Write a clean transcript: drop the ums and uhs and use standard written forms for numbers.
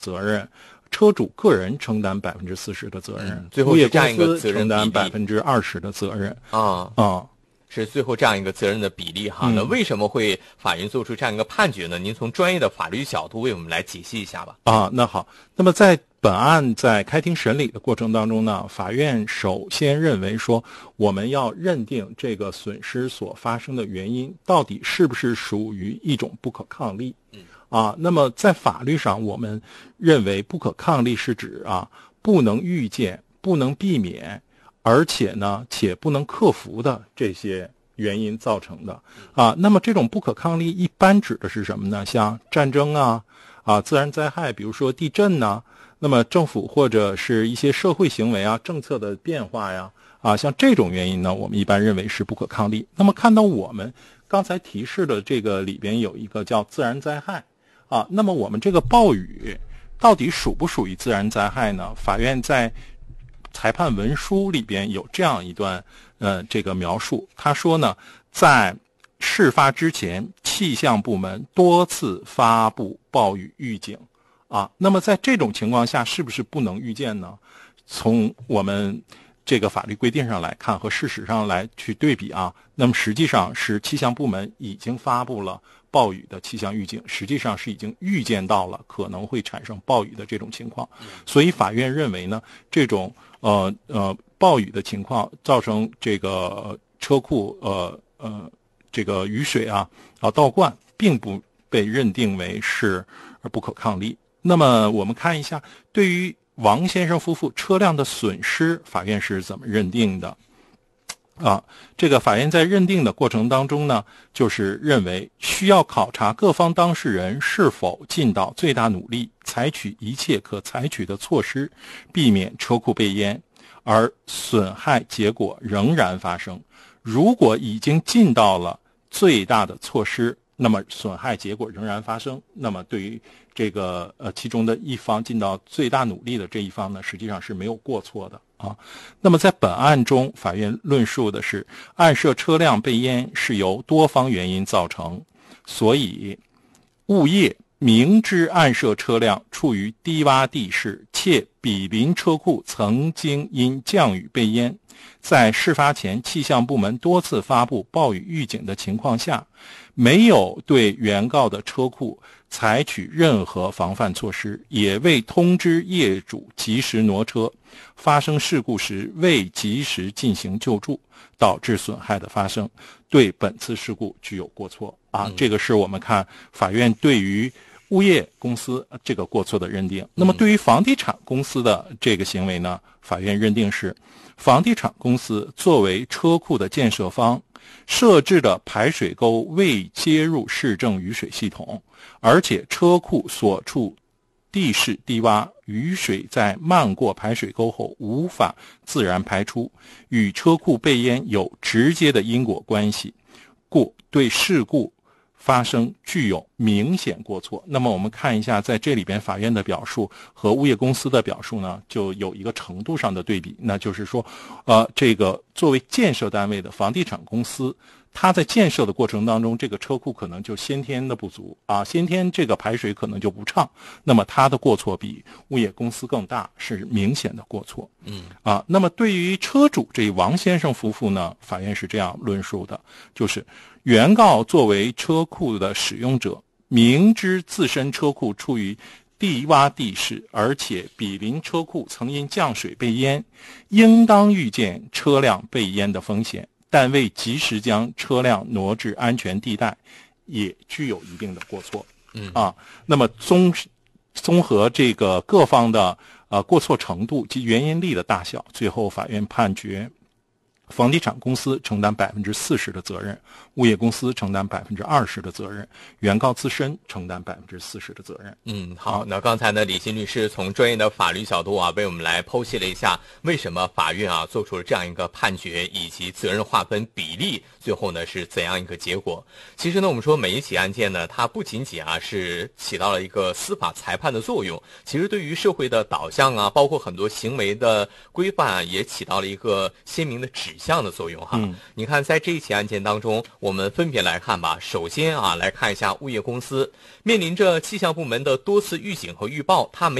责任，车主个人承担40%的责任， 最后是这样一个责任承担20%的责任是最后这样一个责任的比例哈。那为什么会法院做出这样一个判决呢？您从专业的法律角度为我们来解析一下吧。 那好，那么在本案在开庭审理的过程当中呢，法院首先认为说，我们要认定这个损失所发生的原因到底是不是属于一种不可抗力。那么在法律上，我们认为不可抗力是指不能预见、不能避免，而且不能克服的这些原因造成的。那么这种不可抗力一般指的是什么呢？像战争自然灾害，比如说地震那么政府或者是一些社会行为政策的变化像这种原因呢，我们一般认为是不可抗力。那么看到我们刚才提示的这个里边有一个叫自然灾害那么我们这个暴雨到底属不属于自然灾害呢？法院在裁判文书里边有这样一段这个描述，他说呢，在事发之前，气象部门多次发布暴雨预警那么在这种情况下是不是不能预见呢？从我们这个法律规定上来看和事实上来去对比那么实际上是气象部门已经发布了暴雨的气象预警，实际上是已经预见到了可能会产生暴雨的这种情况。所以法院认为呢，这种暴雨的情况造成这个车库这个雨水倒灌，并不被认定为是不可抗力。那么我们看一下，对于王先生夫妇车辆的损失，法院是怎么认定的？这个法院在认定的过程当中呢，就是认为需要考察各方当事人是否尽到最大努力，采取一切可采取的措施，避免车库被淹，而损害结果仍然发生。如果已经尽到了最大的措施，那么损害结果仍然发生，那么对于这个其中的一方尽到最大努力的这一方呢，实际上是没有过错的那么在本案中，法院论述的是案涉车辆被淹是由多方原因造成，所以物业明知案涉车辆处于低洼地势，且毗邻车库曾经因降雨被淹，在事发前气象部门多次发布暴雨预警的情况下，没有对原告的车库采取任何防范措施，也未通知业主及时挪车，发生事故时未及时进行救助，导致损害的发生，对本次事故具有过错这个是我们看法院对于物业公司这个过错的认定。那么对于房地产公司的这个行为呢，法院认定是房地产公司作为车库的建设方，设置的排水沟未接入市政雨水系统，而且车库所处地势低洼，雨水在漫过排水沟后无法自然排出，与车库被淹有直接的因果关系，故对事故发生具有明显过错。那么我们看一下在这里边法院的表述和物业公司的表述呢，就有一个程度上的对比，那就是说这个作为建设单位的房地产公司，它在建设的过程当中，这个车库可能就先天的不足先天这个排水可能就不畅，那么它的过错比物业公司更大，是明显的过错。那么对于车主这王先生夫妇呢，法院是这样论述的，就是原告作为车库的使用者，明知自身车库处于低洼地势，而且毗邻车库曾因降水被淹，应当预见车辆被淹的风险，但未及时将车辆挪至安全地带，也具有一定的过错。那么综合这个各方的过错程度及原因力的大小，最后法院判决房地产公司承担40%的责任，物业公司承担20%的责任，原告自身承担40%的责任。 好，那刚才呢，李欣律师从专业的法律角度为我们来剖析了一下为什么法院做出了这样一个判决，以及责任划分比例最后呢是怎样一个结果。其实呢，我们说每一起案件呢，它不仅仅是起到了一个司法裁判的作用，其实对于社会的导向包括很多行为的规范也起到了一个鲜明的指向的作用哈。你看，在这一起案件当中，我们分别来看吧。首先啊，来看一下物业公司面临着气象部门的多次预警和预报，它没